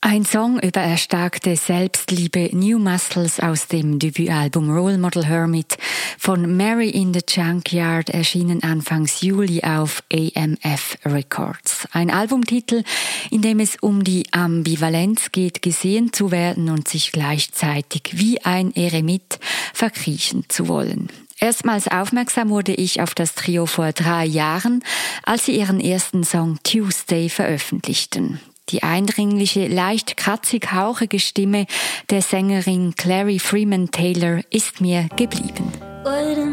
Ein Song über erstarkte Selbstliebe, New Muscles aus dem Debütalbum Role Model Hermit von Mary in the Junkyard, erschienen Anfangs Juli auf AMF Records. Ein Albumtitel, in dem es um die Ambivalenz geht, gesehen zu werden und sich gleichzeitig wie ein Eremit verkriechen zu wollen. Erstmals aufmerksam wurde ich auf das Trio vor 3 Jahren, als sie ihren ersten Song Tuesday veröffentlichten. Die eindringliche, leicht kratzig-hauchige Stimme der Sängerin Clary Freeman Taylor ist mir geblieben.